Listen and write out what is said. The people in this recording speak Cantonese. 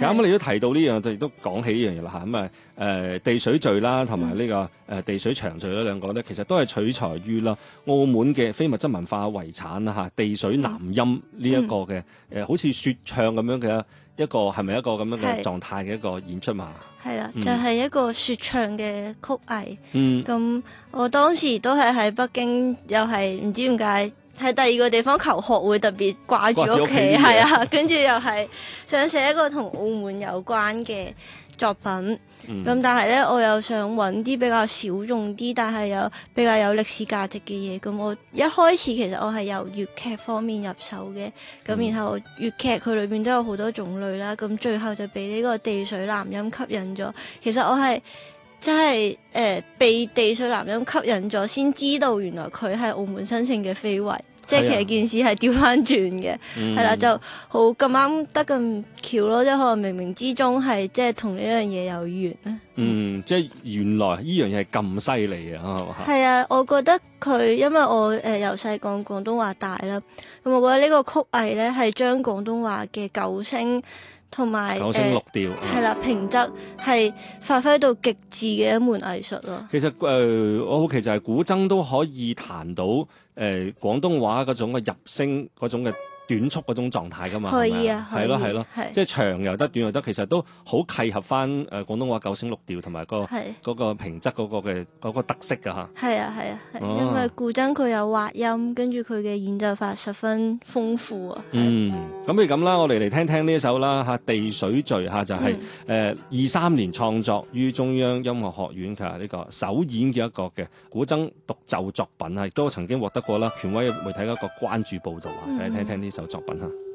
啱啱你都提到呢樣，亦都講起呢樣嘢啦嚇。咁啊地水序啦，同埋呢個地水長序啦，兩個咧其實都係取材於啦澳門嘅非物質文化遺產啦嚇。地水南音呢一個嘅好似説唱咁樣嘅一個係咪一個咁樣嘅狀態嘅一個演出嘛？ 係啦，就係一個説唱嘅曲藝。咁我當時都係喺北京，又係唔知點解喺第二個地方求學會特別掛住屋企，係啊，跟住又係想寫一個同澳門有關嘅作品。咁但係咧，我又想揾啲比較小眾啲，但係又比較有歷史價值嘅嘢。咁我一開始其實我係由粵劇方面入手嘅，咁然後粵劇佢裏邊都有好多種類啦。咁最後就被呢個地水南音吸引咗。其實我係真係被地水南音吸引咗，先知道原來佢係澳門新城嘅非遺。即係其實件事係調翻轉嘅，係啦，就好咁啱得咁巧咯，即係可能冥冥之中係即係同呢樣嘢有緣啊。 即係原來呢樣嘢係咁犀利啊！ 係啊，我覺得佢因為我由細講廣東話大啦，咁我覺得呢個曲藝咧係將廣東話嘅九聲同埋九聲六調係啦，平仄係發揮到極致嘅一門藝術咯。 其實我好奇就係古箏都可以彈到廣東話嗰種嘅入聲嗰種嘅短促嗰種狀態㗎嘛， 可以啊， 係咯，即係長又得，短又得，其實都好契合翻廣東話九聲六調同埋嗰個平仄嗰個特色㗎嚇。 係啊，因為古箏佢有滑音，跟住佢嘅演奏法十分豐富啊。 咁不如咁啦，我哋嚟聽聽呢一首啦嚇，地水序嚇就係23年創作於中央音樂學院嘅呢個首演嘅一個嘅古箏獨奏作品啊，亦都曾經獲得過啦權威媒體嘅一個關注報導啊，大家聽聽呢首作品嚇。